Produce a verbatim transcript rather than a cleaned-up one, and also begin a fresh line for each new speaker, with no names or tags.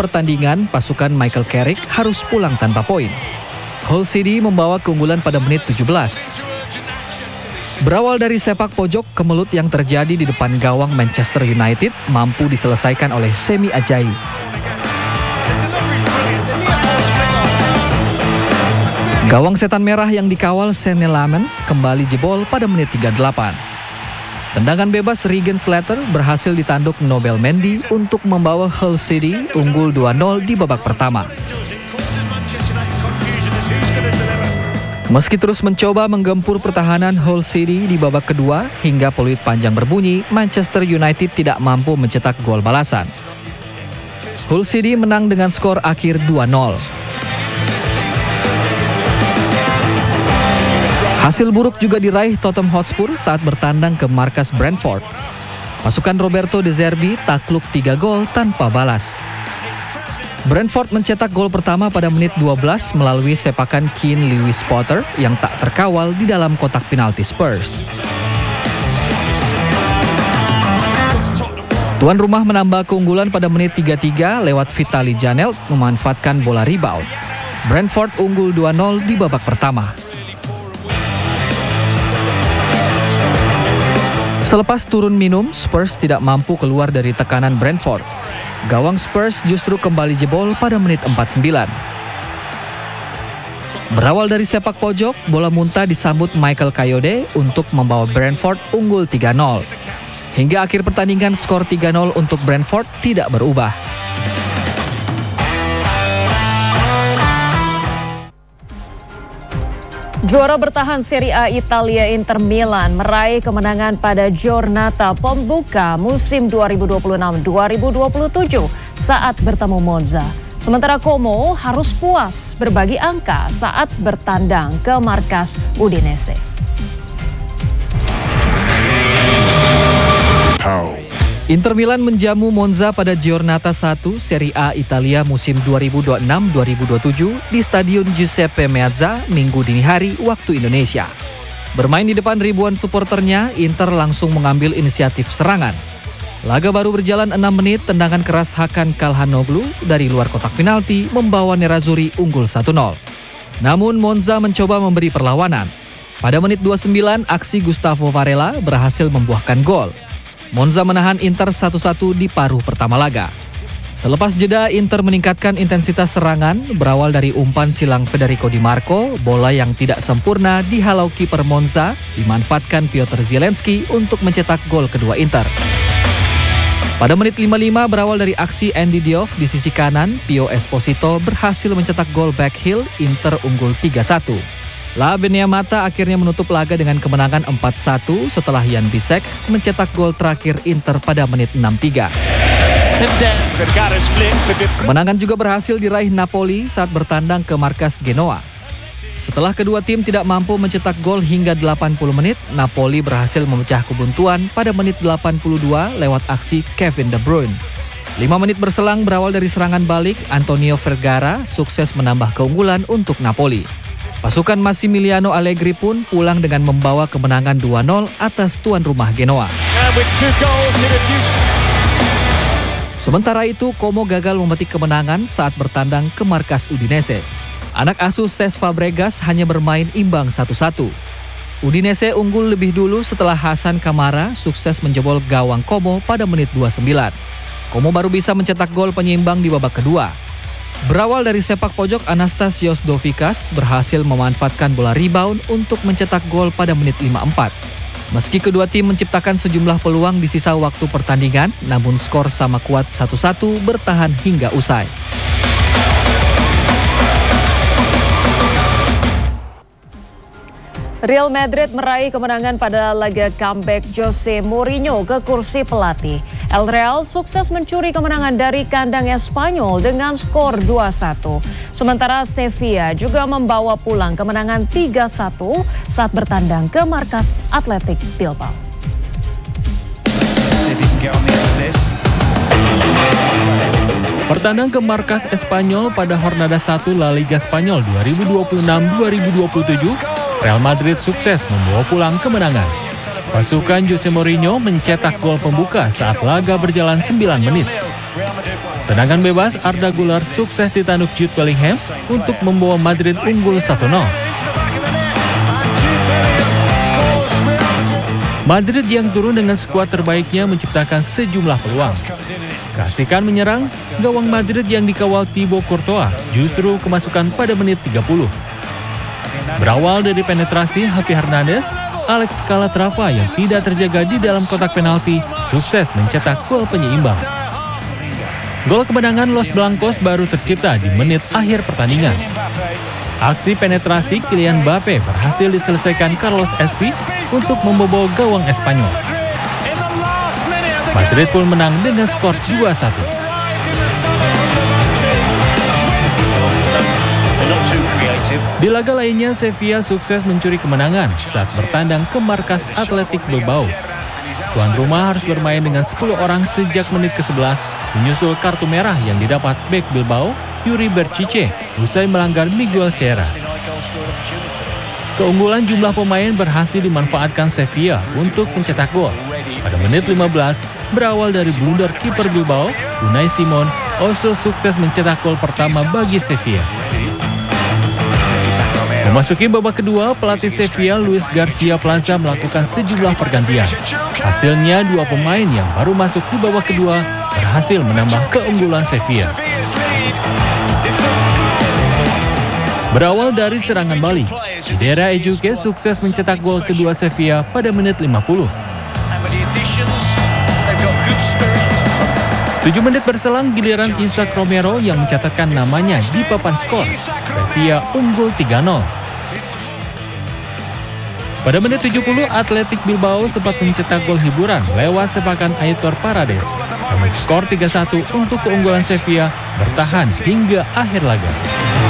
pertandingan, pasukan Michael Carrick harus pulang tanpa poin. Hull City membawa keunggulan pada menit tujuh belas. Berawal dari sepak pojok, kemelut yang terjadi di depan gawang Manchester United mampu diselesaikan oleh Semi Ajayi. Gawang setan merah yang dikawal Senne Lammens kembali jebol pada menit tiga puluh delapan. Tendangan bebas Regan Slater berhasil ditanduk Nobel Mendy untuk membawa Hull City unggul dua nol di babak pertama. Meski terus mencoba menggempur pertahanan Hull City di babak kedua, hingga peluit panjang berbunyi, Manchester United tidak mampu mencetak gol balasan. Hull City menang dengan skor akhir dua nol. Hasil buruk juga diraih Tottenham Hotspur saat bertandang ke markas Brentford. Pasukan Roberto De Zerbi takluk tiga gol tanpa balas. Brentford mencetak gol pertama pada menit dua belas melalui sepakan Keane Lewis Potter yang tak terkawal di dalam kotak penalti Spurs. Tuan rumah menambah keunggulan pada menit tiga puluh tiga lewat Vitaly Janelt memanfaatkan bola rebound. Brentford unggul dua nol di babak pertama. Selepas turun minum, Spurs tidak mampu keluar dari tekanan Brentford. Gawang Spurs justru kembali jebol pada menit empat puluh sembilan. Berawal dari sepak pojok, bola muntah disambut Michael Kayode untuk membawa Brentford unggul tiga nol. Hingga akhir pertandingan skor tiga nol untuk Brentford tidak berubah.
Juara bertahan Serie A Italia Inter Milan meraih kemenangan pada Giornata pembuka musim dua ribu dua puluh enam dua ribu dua puluh tujuh saat bertemu Monza. Sementara Como harus puas berbagi angka saat bertandang ke markas Udinese.
Inter Milan menjamu Monza pada Giornata satu Serie A Italia musim dua ribu dua puluh enam dua ribu dua puluh tujuh di Stadion Giuseppe Meazza Minggu dini hari waktu Indonesia. Bermain di depan ribuan suporternya, Inter langsung mengambil inisiatif serangan. Laga baru berjalan enam menit, tendangan keras Hakan Calhanoglu dari luar kotak penalti membawa Nerazzurri unggul satu nol. Namun Monza mencoba memberi perlawanan. Pada menit dua puluh sembilan, aksi Gustavo Varela berhasil membuahkan gol. Monza menahan Inter satu satu di paruh pertama laga. Selepas jeda, Inter meningkatkan intensitas serangan, berawal dari umpan silang Federico Di Marco, bola yang tidak sempurna dihalau kiper Monza, dimanfaatkan Piotr Zielinski untuk mencetak gol kedua Inter. Pada menit lima puluh lima berawal dari aksi Andy Diouf di sisi kanan, Pio Esposito berhasil mencetak gol backheel, Inter unggul tiga satu. La Beneamata akhirnya menutup laga dengan kemenangan empat satu setelah Jan Bisek mencetak gol terakhir Inter pada menit enam puluh tiga. Kemenangan juga berhasil diraih Napoli saat bertandang ke markas Genoa. Setelah kedua tim tidak mampu mencetak gol hingga delapan puluh menit, Napoli berhasil memecah kebuntuan pada menit delapan puluh dua lewat aksi Kevin De Bruyne. Lima menit berselang berawal dari serangan balik, Antonio Vergara sukses menambah keunggulan untuk Napoli. Pasukan Massimiliano Allegri pun pulang dengan membawa kemenangan dua nol atas tuan rumah Genoa. Sementara itu, Como gagal memetik kemenangan saat bertandang ke markas Udinese. Anak asuh Cesc Fabregas hanya bermain imbang satu satu. Udinese unggul lebih dulu setelah Hasan Kamara sukses menjebol gawang Como pada menit dua puluh sembilan. Como baru bisa mencetak gol penyeimbang di babak kedua. Berawal dari sepak pojok, Anastasios Dovikas berhasil memanfaatkan bola rebound untuk mencetak gol pada menit lima puluh empat. Meski kedua tim menciptakan sejumlah peluang di sisa waktu pertandingan, namun skor sama kuat satu satu bertahan hingga usai.
Real Madrid meraih kemenangan pada laga comeback Jose Mourinho ke kursi pelatih. El Real sukses mencuri kemenangan dari kandang Espanyol dengan skor dua satu. Sementara Sevilla juga membawa pulang kemenangan tiga satu saat bertandang ke markas Athletic Bilbao.
Bertandang ke markas Espanyol pada Jornada satu La Liga Spanyol dua ribu dua puluh enam dua ribu dua puluh tujuh, Real Madrid sukses membawa pulang kemenangan. Pasukan Jose Mourinho mencetak gol pembuka saat laga berjalan sembilan menit. Tendangan bebas Arda Güler sukses ditanduk Jude Bellingham untuk membawa Madrid unggul satu nol. Madrid yang turun dengan skuad terbaiknya menciptakan sejumlah peluang. Keasikan menyerang, gawang Madrid yang dikawal Thibaut Courtois justru kemasukan pada menit tiga puluh. Berawal dari penetrasi Javi Hernandez, Alex Calatrava yang tidak terjaga di dalam kotak penalti sukses mencetak gol penyeimbang. Gol kemenangan Los Blancos baru tercipta di menit akhir pertandingan. Aksi penetrasi Kylian Mbappe berhasil diselesaikan Carlos Espi untuk membobol gawang Espanyol. Madrid pun menang dengan skor dua satu. Di laga lainnya, Sevilla sukses mencuri kemenangan saat bertandang ke markas Athletic Bilbao. Tuan rumah harus bermain dengan sepuluh orang sejak menit ke sebelas, menyusul kartu merah yang didapat bek Bilbao, Yuri Berchiche, usai melanggar Miguel Sierra. Keunggulan jumlah pemain berhasil dimanfaatkan Sevilla untuk mencetak gol. Pada menit lima belas, berawal dari blunder kiper Bilbao, Unai Simon, Oso sukses mencetak gol pertama bagi Sevilla. Memasuki babak kedua, pelatih Sevilla Luis Garcia Plaza melakukan sejumlah pergantian. Hasilnya, dua pemain yang baru masuk di babak kedua berhasil menambah keunggulan Sevilla. Berawal dari serangan balik, Idera Ejuke sukses mencetak gol kedua Sevilla pada menit lima puluh. Tujuh menit berselang, giliran Isaac Romero yang mencatatkan namanya di papan skor. Sevilla unggul tiga nol. Pada menit tujuh puluh, Athletic Bilbao sempat mencetak gol hiburan lewat sepakan Aitor Paredes. Namun skor tiga satu untuk keunggulan Sevilla bertahan hingga akhir laga.